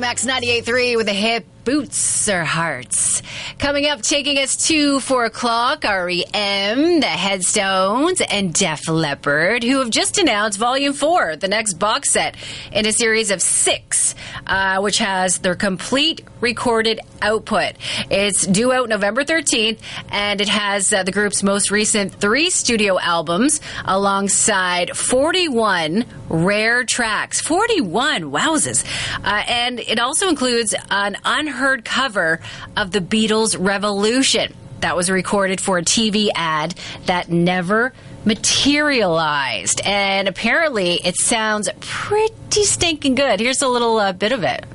Max 98.3 with the hip Boots or Hearts. Coming up, taking us to 4 o'clock, REM, the Headstones, and Def Leppard, who have just announced Volume 4, the next box set in a series of 6, which has their complete recorded output. It's due out November 13th, and it has the group's most recent 3 studio albums alongside 41 rare tracks. 41, wowzers. And it also includes an unheard cover of the Beatles' Revolution that was recorded for a TV ad that never materialized. And apparently it sounds pretty stinking good. Here's a little bit of it.